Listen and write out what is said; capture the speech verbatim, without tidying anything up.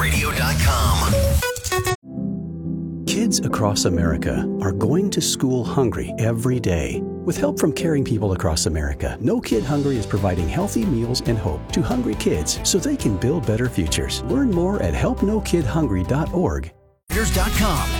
radio dot com. Kids across America are going to school hungry every day. With help from caring people across America, No Kid Hungry is providing healthy meals and hope to hungry kids so they can build better futures. Learn more at help no kid hungry dot org. Readers dot com.